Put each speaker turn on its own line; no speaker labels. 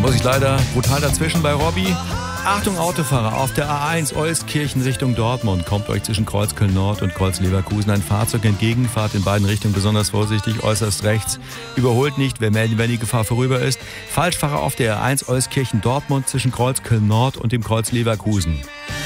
muss ich leider brutal dazwischen bei Robby. Achtung Autofahrer, auf der A1 Euskirchen Richtung Dortmund kommt euch zwischen Kreuzköln Nord und Kreuz-Leverkusen ein Fahrzeug entgegen. Fahrt in beiden Richtungen besonders vorsichtig, äußerst rechts. Überholt nicht, wir melden, wenn die Gefahr vorüber ist. Falschfahrer auf der A1 Euskirchen Dortmund zwischen Kreuzköln Nord und dem Kreuz Leverkusen.